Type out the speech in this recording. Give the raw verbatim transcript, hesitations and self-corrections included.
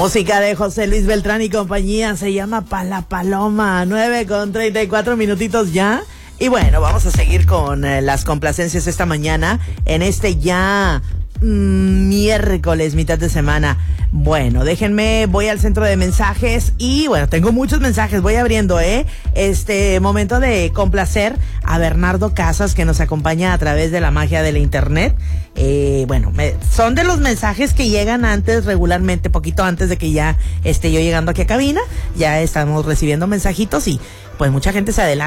Música de José Luis Beltrán y compañía, se llama Pa' la Paloma, nueve con treinta y cuatro minutitos ya. Y bueno, vamos a seguir con eh, las complacencias esta mañana, en este ya mmm, miércoles, mitad de semana. Bueno, déjenme, voy al centro de mensajes y bueno, tengo muchos mensajes, voy abriendo, ¿eh? Este momento de complacer a Bernardo Casas, que nos acompaña a través de la magia de la internet. Eh, bueno, me, son de los mensajes que llegan antes, regularmente, poquito antes de que ya esté yo llegando aquí a cabina. Ya estamos recibiendo mensajitos y pues mucha gente se adelanta.